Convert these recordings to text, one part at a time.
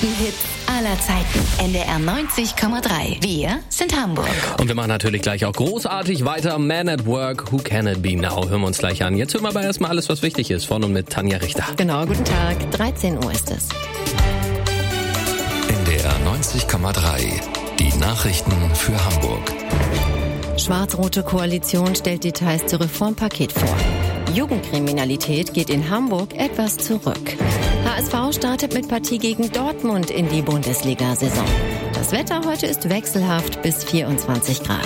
Die Hits aller Zeiten. NDR 90,3. Wir sind Hamburg. Und wir machen natürlich gleich auch großartig weiter. Man at Work, Who Can It Be Now? Hören wir uns gleich an. Jetzt hören wir aber erstmal alles, was wichtig ist. Von und mit Tanja Richter. Genau, guten Tag. 13 Uhr ist es. NDR 90,3. Die Nachrichten für Hamburg. Schwarz-rote Koalition stellt Details zu Reformpaket vor. Jugendkriminalität geht in Hamburg etwas zurück. HSV startet mit Partie gegen Dortmund in die Bundesliga-Saison. Das Wetter heute ist wechselhaft bis 24 Grad.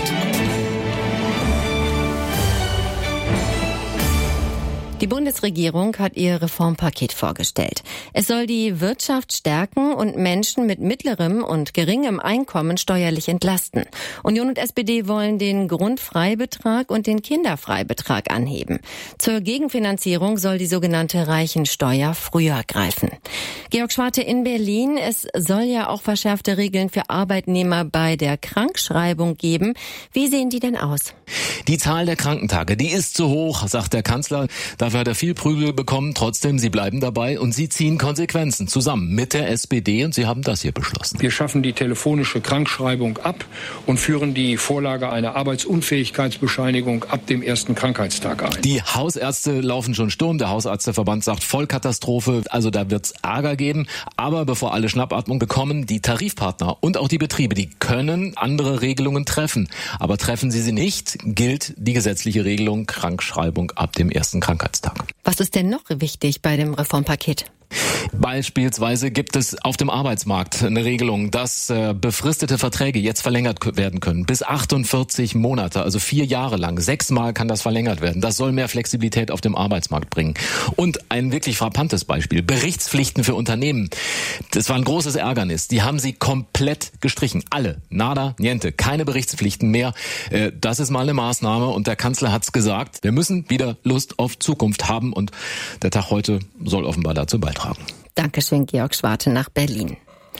Die Bundesregierung hat ihr Reformpaket vorgestellt. Es soll die Wirtschaft stärken und Menschen mit mittlerem und geringem Einkommen steuerlich entlasten. Union und SPD wollen den Grundfreibetrag und den Kinderfreibetrag anheben. Zur Gegenfinanzierung soll die sogenannte Reichensteuer früher greifen. Georg Schwarte in Berlin. Es soll ja auch verschärfte Regeln für Arbeitnehmer bei der Krankschreibung geben. Wie sehen die denn aus? Die Zahl der Krankentage, die ist zu hoch, sagt der Kanzler. Dafür hat er viel Prügel bekommen. Trotzdem, sie bleiben dabei und sie ziehen Konsequenzen zusammen mit der SPD und sie haben das hier beschlossen. Wir schaffen die telefonische Krankschreibung ab und führen die Vorlage einer Arbeitsunfähigkeitsbescheinigung ab dem ersten Krankheitstag ein. Die Hausärzte laufen schon Sturm. Der Hausärzteverband sagt Vollkatastrophe. Also da wird's Ärger geben. Aber bevor alle Schnappatmung bekommen, die Tarifpartner und auch die Betriebe, die können andere Regelungen treffen. Aber treffen sie nicht, gilt die gesetzliche Regelung Krankschreibung ab dem ersten Krankheitstag. Was ist denn noch wichtig bei dem Reformpaket? Beispielsweise gibt es auf dem Arbeitsmarkt eine Regelung, dass befristete Verträge jetzt verlängert werden können. Bis 48 Monate, also 4 Jahre lang. 6-mal kann das verlängert werden. Das soll mehr Flexibilität auf dem Arbeitsmarkt bringen. Und ein wirklich frappantes Beispiel. Berichtspflichten für Unternehmen. Das war ein großes Ärgernis. Die haben sie komplett gestrichen. Alle. Nada, niente. Keine Berichtspflichten mehr. Das ist mal eine Maßnahme. Und der Kanzler hat's gesagt. Wir müssen wieder Lust auf Zukunft haben. Und der Tag heute soll offenbar dazu beitragen. Dankeschön, Georg Schwarte nach Berlin.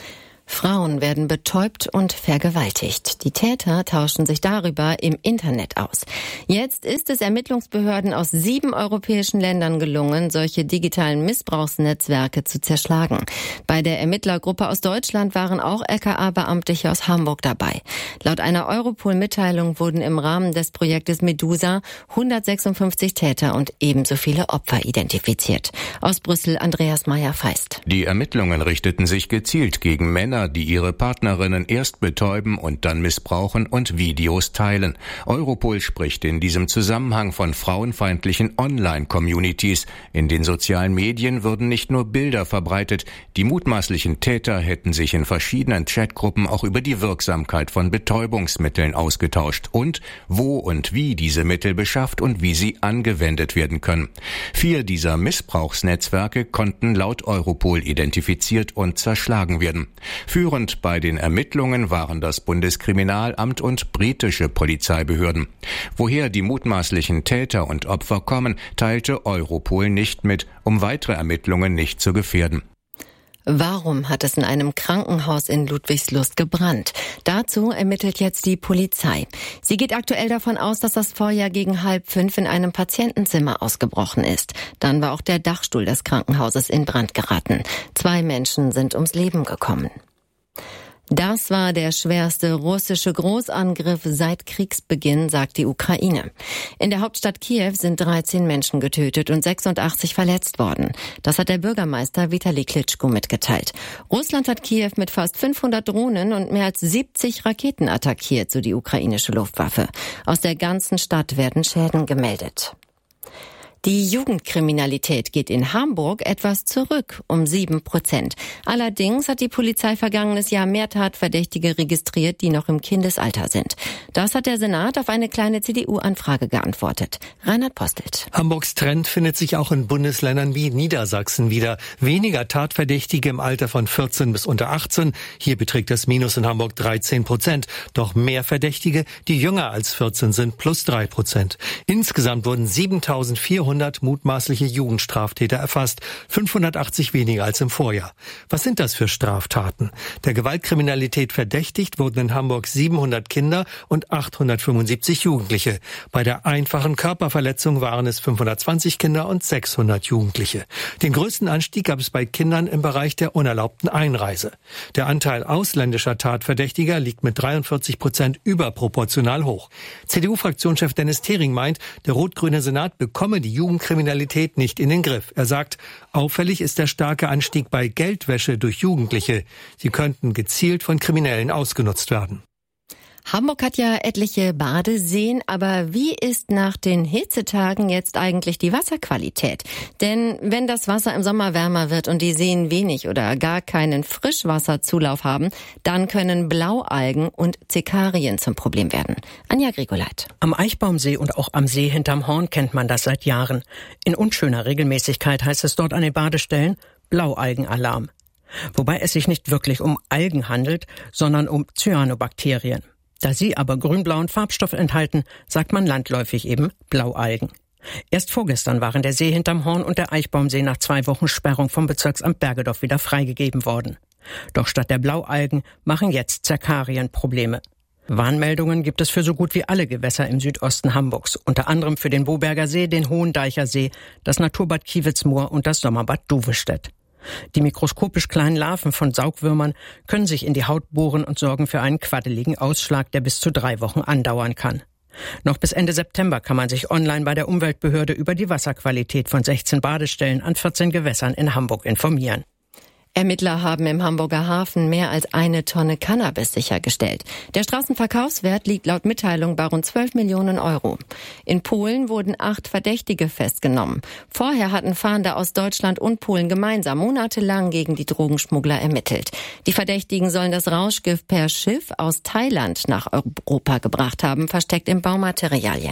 Frauen werden betäubt und vergewaltigt. Die Täter tauschen sich darüber im Internet aus. Jetzt ist es Ermittlungsbehörden aus 7 europäischen Ländern gelungen, solche digitalen Missbrauchsnetzwerke zu zerschlagen. Bei der Ermittlergruppe aus Deutschland waren auch LKA-Beamte hier aus Hamburg dabei. Laut einer Europol-Mitteilung wurden im Rahmen des Projektes Medusa 156 Täter und ebenso viele Opfer identifiziert. Aus Brüssel Andreas Meyer-Feist. Die Ermittlungen richteten sich gezielt gegen Männer, die ihre Partnerinnen erst betäuben und dann missbrauchen und Videos teilen. Europol spricht in diesem Zusammenhang von frauenfeindlichen Online-Communities. In den sozialen Medien würden nicht nur Bilder verbreitet, die mutmaßlichen Täter hätten sich in verschiedenen Chatgruppen auch über die Wirksamkeit von Betäubungsmitteln ausgetauscht und wo und wie diese Mittel beschafft und wie sie angewendet werden können. 4 dieser Missbrauchsnetzwerke konnten laut Europol identifiziert und zerschlagen werden. Führend bei den Ermittlungen waren das Bundeskriminalamt und britische Polizeibehörden. Woher die mutmaßlichen Täter und Opfer kommen, teilte Europol nicht mit, um weitere Ermittlungen nicht zu gefährden. Warum hat es in einem Krankenhaus in Ludwigslust gebrannt? Dazu ermittelt jetzt die Polizei. Sie geht aktuell davon aus, dass das Feuer gegen 4:30 in einem Patientenzimmer ausgebrochen ist. Dann war auch der Dachstuhl des Krankenhauses in Brand geraten. 2 Menschen sind ums Leben gekommen. Das war der schwerste russische Großangriff seit Kriegsbeginn, sagt die Ukraine. In der Hauptstadt Kiew sind 13 Menschen getötet und 86 verletzt worden. Das hat der Bürgermeister Vitali Klitschko mitgeteilt. Russland hat Kiew mit fast 500 Drohnen und mehr als 70 Raketen attackiert, so die ukrainische Luftwaffe. Aus der ganzen Stadt werden Schäden gemeldet. Die Jugendkriminalität geht in Hamburg etwas zurück, um 7%. Allerdings hat die Polizei vergangenes Jahr mehr Tatverdächtige registriert, die noch im Kindesalter sind. Das hat der Senat auf eine kleine CDU-Anfrage geantwortet. Reinhard Postelt. Hamburgs Trend findet sich auch in Bundesländern wie Niedersachsen wieder. Weniger Tatverdächtige im Alter von 14 bis unter 18. Hier beträgt das Minus in Hamburg 13%. Doch mehr Verdächtige, die jünger als 14 sind, plus 3%. Insgesamt wurden 7.400 700 mutmaßliche Jugendstraftäter erfasst, 580 weniger als im Vorjahr. Was sind das für Straftaten? Der Gewaltkriminalität verdächtigt wurden in Hamburg 700 Kinder und 875 Jugendliche. Bei der einfachen Körperverletzung waren es 520 Kinder und 600 Jugendliche. Den größten Anstieg gab es bei Kindern im Bereich der unerlaubten Einreise. Der Anteil ausländischer Tatverdächtiger liegt mit 43% überproportional hoch. CDU-Fraktionschef Dennis Thering meint, der rot-grüne Senat bekomme die Jugendkriminalität nicht in den Griff. Er sagt, auffällig ist der starke Anstieg bei Geldwäsche durch Jugendliche. Sie könnten gezielt von Kriminellen ausgenutzt werden. Hamburg hat ja etliche Badeseen, aber wie ist nach den Hitzetagen jetzt eigentlich die Wasserqualität? Denn wenn das Wasser im Sommer wärmer wird und die Seen wenig oder gar keinen Frischwasserzulauf haben, dann können Blaualgen und Zekarien zum Problem werden. Anja Grigoleit. Am Eichbaumsee und auch am See hinterm Horn kennt man das seit Jahren. In unschöner Regelmäßigkeit heißt es dort an den Badestellen Blaualgenalarm. Wobei es sich nicht wirklich um Algen handelt, sondern um Cyanobakterien. Da sie aber grün-blauen Farbstoff enthalten, sagt man landläufig eben Blaualgen. Erst vorgestern waren der See hinterm Horn und der Eichbaumsee nach 2 Wochen Sperrung vom Bezirksamt Bergedorf wieder freigegeben worden. Doch statt der Blaualgen machen jetzt Zekarien Probleme. Warnmeldungen gibt es für so gut wie alle Gewässer im Südosten Hamburgs, unter anderem für den Boberger See, den Hohendeicher See, das Naturbad Kiewitzmoor und das Sommerbad Duvestedt. Die mikroskopisch kleinen Larven von Saugwürmern können sich in die Haut bohren und sorgen für einen quaddeligen Ausschlag, der bis zu 3 Wochen andauern kann. Noch bis Ende September kann man sich online bei der Umweltbehörde über die Wasserqualität von 16 Badestellen an 14 Gewässern in Hamburg informieren. Ermittler haben im Hamburger Hafen mehr als 1 Tonne Cannabis sichergestellt. Der Straßenverkaufswert liegt laut Mitteilung bei rund 12 Millionen Euro. In Polen wurden 8 Verdächtige festgenommen. Vorher hatten Fahnder aus Deutschland und Polen gemeinsam monatelang gegen die Drogenschmuggler ermittelt. Die Verdächtigen sollen das Rauschgift per Schiff aus Thailand nach Europa gebracht haben, versteckt in Baumaterialien.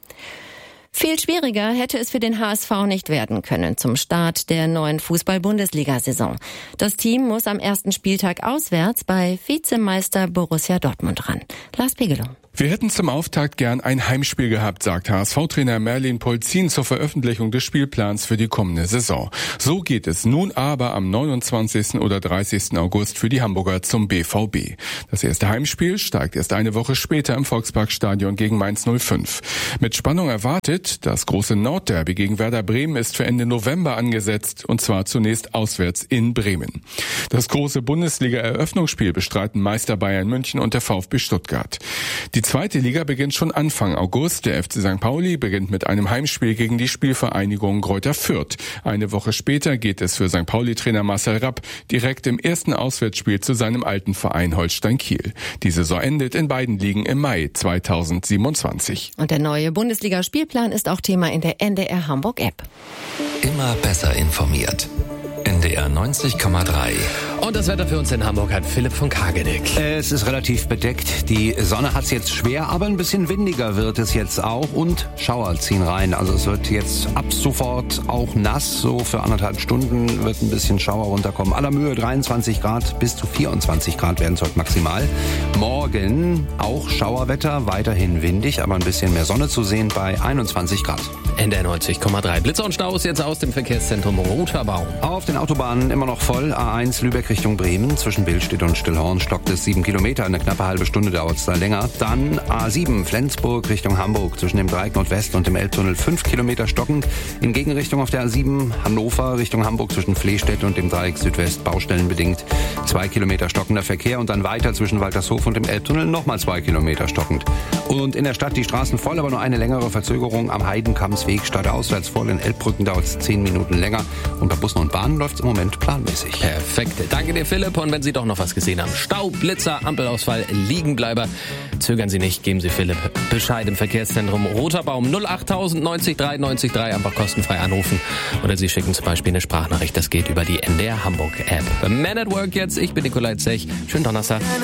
Viel schwieriger hätte es für den HSV nicht werden können zum Start der neuen Fußball-Bundesliga-Saison. Das Team muss am ersten Spieltag auswärts bei Vizemeister Borussia Dortmund ran. Lars Pegelow. Wir hätten zum Auftakt gern ein Heimspiel gehabt, sagt HSV-Trainer Merlin Polzin zur Veröffentlichung des Spielplans für die kommende Saison. So geht es nun aber am 29. oder 30. August für die Hamburger zum BVB. Das erste Heimspiel steigt erst eine Woche später im Volksparkstadion gegen Mainz 05. Mit Spannung erwartet, das große Nordderby gegen Werder Bremen ist für Ende November angesetzt, und zwar zunächst auswärts in Bremen. Das große Bundesliga-Eröffnungsspiel bestreiten Meister Bayern München und der VfB Stuttgart. Die zweite Liga beginnt schon Anfang August. Der FC St. Pauli beginnt mit einem Heimspiel gegen die Spielvereinigung Greuther Fürth. Eine Woche später geht es für St. Pauli-Trainer Marcel Rapp direkt im ersten Auswärtsspiel zu seinem alten Verein Holstein Kiel. Die Saison endet in beiden Ligen im Mai 2027. Und der neue Bundesliga-Spielplan ist auch Thema in der NDR Hamburg-App. Immer besser informiert. NDR 90,3. Und das Wetter für uns in Hamburg hat Philipp von Kagedick. Es ist relativ bedeckt. Die Sonne hat es jetzt schwer, aber ein bisschen windiger wird es jetzt auch und Schauer ziehen rein. Also es wird jetzt ab sofort auch nass. So für 1,5 Stunden wird ein bisschen Schauer runterkommen. Aller Mühe 23 Grad bis zu 24 Grad werden es heute maximal. Morgen auch Schauerwetter, weiterhin windig, aber ein bisschen mehr Sonne zu sehen bei 21 Grad. NDR 90,3. Blitzer und Staus jetzt aus dem Verkehrszentrum Roterbaum. Auf den Autobahnen immer noch voll. A1 Lübeck Richtung Bremen. Zwischen Billstedt und Stillhorn stockt es 7 Kilometer. Eine knappe halbe Stunde dauert es da länger. Dann A7 Flensburg Richtung Hamburg. Zwischen dem Dreieck Nordwest und dem Elbtunnel 5 Kilometer stockend. In Gegenrichtung auf der A7 Hannover Richtung Hamburg zwischen Flehstedt und dem Dreieck Südwest baustellenbedingt 2 Kilometer stockender Verkehr. Und dann weiter zwischen Waltershof und dem Elbtunnel nochmal 2 Kilometer stockend. Und in der Stadt die Straßen voll, aber nur eine längere Verzögerung am Heidenkammsweg stadtauswärts vor den Elbbrücken dauert es 10 Minuten länger. Und bei Bussen und Bahnen läuft es im Moment planmäßig. Perfekt. Danke dir, Philipp. Und wenn Sie doch noch was gesehen haben, Stau, Blitzer, Ampelausfall, Liegenbleiber, zögern Sie nicht, geben Sie Philipp Bescheid im Verkehrszentrum Roterbaum 08000 90 3 90 3. Einfach kostenfrei anrufen. Oder Sie schicken zum Beispiel eine Sprachnachricht. Das geht über die NDR Hamburg App. Man at Work jetzt. Ich bin Nikolai Zech. Schönen Donnerstag.